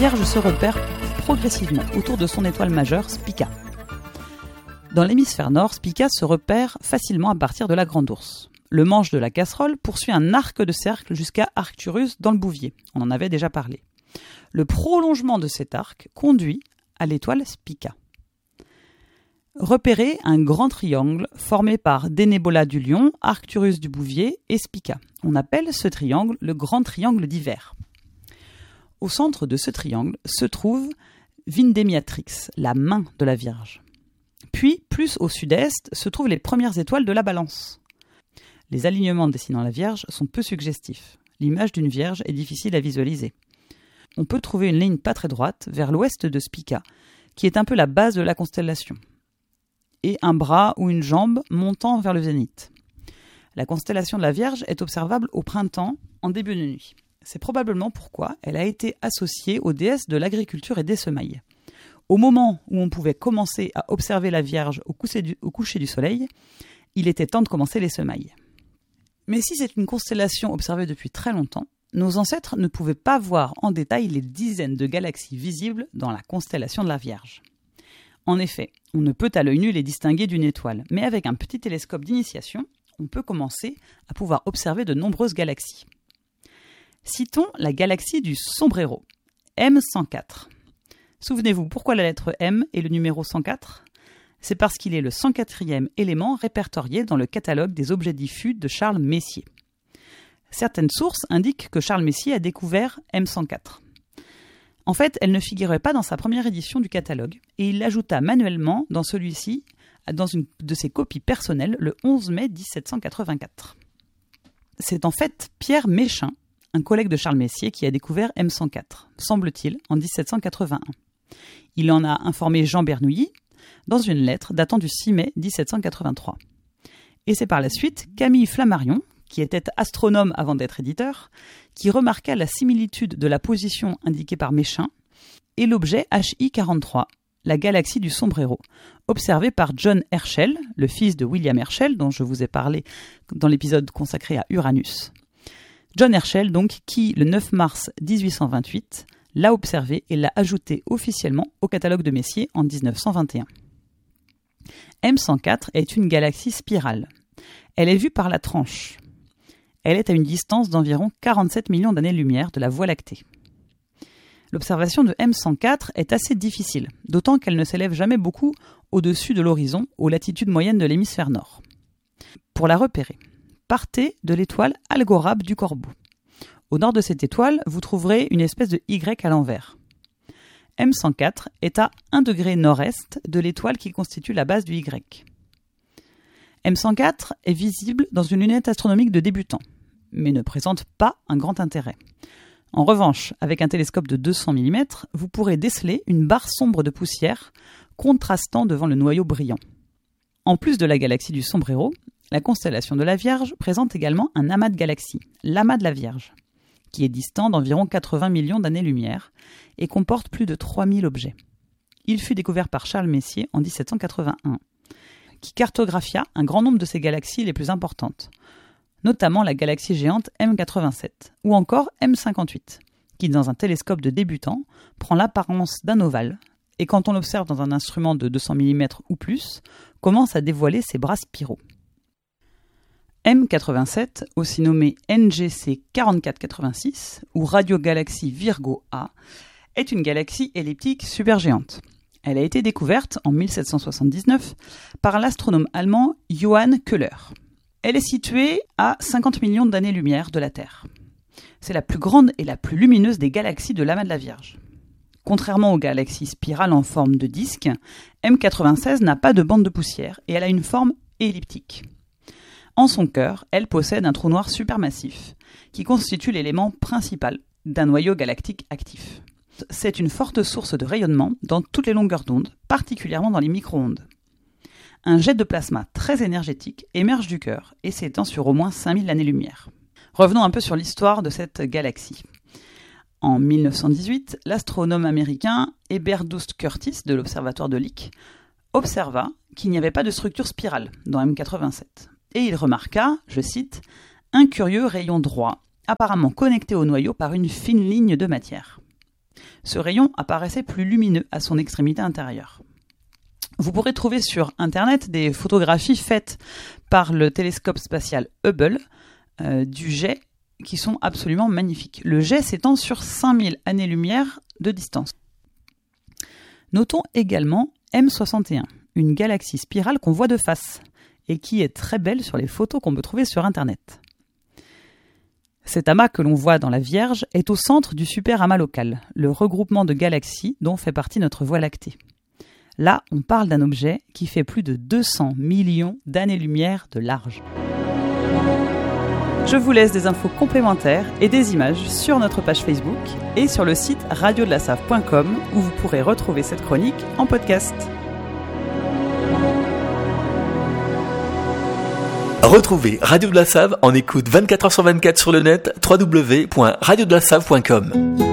Vierge se repère progressivement autour de son étoile majeure, Spica. Dans l'hémisphère nord, Spica se repère facilement à partir de la Grande Ourse. Le manche de la casserole poursuit un arc de cercle jusqu'à Arcturus dans le Bouvier. On en avait déjà parlé. Le prolongement de cet arc conduit à l'étoile Spica. Repérez un grand triangle formé par Denebola du Lion, Arcturus du Bouvier et Spica. On appelle ce triangle le grand triangle d'hiver. Au centre de ce triangle se trouve Vindemiatrix, la main de la Vierge. Puis, plus au sud-est, se trouvent les premières étoiles de la Balance. Les alignements dessinant la Vierge sont peu suggestifs. L'image d'une Vierge est difficile à visualiser. On peut trouver une ligne pas très droite vers l'ouest de Spica, qui est un peu la base de la constellation, et un bras ou une jambe montant vers le zénith. La constellation de la Vierge est observable au printemps, en début de nuit. C'est probablement pourquoi elle a été associée aux déesses de l'agriculture et des semailles. Au moment où on pouvait commencer à observer la Vierge au coucher du soleil, il était temps de commencer les semailles. Mais si c'est une constellation observée depuis très longtemps, nos ancêtres ne pouvaient pas voir en détail les dizaines de galaxies visibles dans la constellation de la Vierge. En effet, on ne peut à l'œil nu les distinguer d'une étoile, mais avec un petit télescope d'initiation, on peut commencer à pouvoir observer de nombreuses galaxies. Citons la galaxie du Sombrero, M104. Souvenez-vous, pourquoi la lettre M et le numéro 104 ? C'est parce qu'il est le 104e élément répertorié dans le catalogue des objets diffus de Charles Messier. Certaines sources indiquent que Charles Messier a découvert M104. En fait, elle ne figurait pas dans sa première édition du catalogue, et il l'ajouta manuellement dans celui-ci, dans une de ses copies personnelles, le 11 mai 1784. C'est en fait Pierre Méchain, un collègue de Charles Messier, qui a découvert M104, semble-t-il, en 1781. Il en a informé Jean Bernoulli dans une lettre datant du 6 mai 1783. Et c'est par la suite Camille Flammarion, qui était astronome avant d'être éditeur, qui remarqua la similitude de la position indiquée par Méchain et l'objet HI 43, la galaxie du Sombrero, observé par John Herschel, le fils de William Herschel, dont je vous ai parlé dans l'épisode consacré à Uranus. John Herschel, donc, qui, le 9 mars 1828, l'a observé et l'a ajouté officiellement au catalogue de Messier en 1921. M104 est une galaxie spirale. Elle est vue par la tranche. Elle est à une distance d'environ 47 millions d'années-lumière de la Voie lactée. L'observation de M104 est assez difficile, d'autant qu'elle ne s'élève jamais beaucoup au-dessus de l'horizon, aux latitudes moyennes de l'hémisphère nord. Pour la repérer, partez de l'étoile Algorab du Corbeau. Au nord de cette étoile, vous trouverez une espèce de Y à l'envers. M104 est à 1 degré nord-est de l'étoile qui constitue la base du Y. M104 est visible dans une lunette astronomique de débutant, mais ne présente pas un grand intérêt. En revanche, avec un télescope de 200 mm, vous pourrez déceler une barre sombre de poussière contrastant devant le noyau brillant. En plus de la galaxie du Sombrero, la constellation de la Vierge présente également un amas de galaxies, l'amas de la Vierge, qui est distant d'environ 80 millions d'années-lumière et comporte plus de 3000 objets. Il fut découvert par Charles Messier en 1781, qui cartographia un grand nombre de ces galaxies les plus importantes, notamment la galaxie géante M87 ou encore M58, qui dans un télescope de débutant prend l'apparence d'un ovale et quand on l'observe dans un instrument de 200 mm ou plus, commence à dévoiler ses bras spiraux. M87, aussi nommé NGC 4486 ou radiogalaxie Virgo A, est une galaxie elliptique supergéante. Elle a été découverte en 1779 par l'astronome allemand Johann Köhler. Elle est située à 50 millions d'années-lumière de la Terre. C'est la plus grande et la plus lumineuse des galaxies de l'amas de la Vierge. Contrairement aux galaxies spirales en forme de disque, M96 n'a pas de bande de poussière et elle a une forme elliptique. En son cœur, elle possède un trou noir supermassif qui constitue l'élément principal d'un noyau galactique actif. C'est une forte source de rayonnement dans toutes les longueurs d'onde, particulièrement dans les micro-ondes. Un jet de plasma très énergétique émerge du cœur et s'étend sur au moins 5000 années-lumière. Revenons un peu sur l'histoire de cette galaxie. En 1918, l'astronome américain Eberhard Curtis de l'observatoire de Lick observa qu'il n'y avait pas de structure spirale dans M87. Et il remarqua, je cite, « un curieux rayon droit, apparemment connecté au noyau par une fine ligne de matière ». Ce rayon apparaissait plus lumineux à son extrémité intérieure. Vous pourrez trouver sur Internet des photographies faites par le télescope spatial Hubble du jet qui sont absolument magnifiques. Le jet s'étend sur 5000 années-lumière de distance. Notons également M61, une galaxie spirale qu'on voit de face et qui est très belle sur les photos qu'on peut trouver sur Internet. Cet amas que l'on voit dans la Vierge est au centre du super-amas local, le regroupement de galaxies dont fait partie notre Voie lactée. Là, on parle d'un objet qui fait plus de 200 millions d'années-lumière de large. Je vous laisse des infos complémentaires et des images sur notre page Facebook et sur le site radiodelaSave.com où vous pourrez retrouver cette chronique en podcast. Retrouvez Radio de la Save en écoute 24h sur 24 sur le net www.radiodelasave.com.